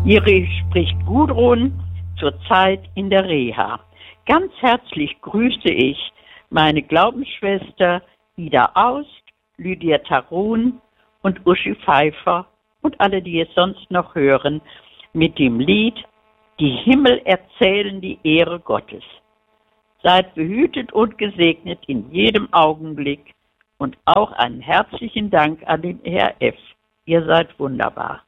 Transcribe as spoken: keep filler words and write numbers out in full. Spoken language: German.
Hier spricht Gudrun zurzeit in der Reha. Ganz herzlich grüße ich meine Glaubensschwester Ida Aust, Lydia Tarun und Uschi Pfeiffer und alle, die es sonst noch hören, mit dem Lied Die Himmel erzählen die Ehre Gottes. Seid behütet und gesegnet in jedem Augenblick und auch einen herzlichen Dank an den R F. Ihr seid wunderbar.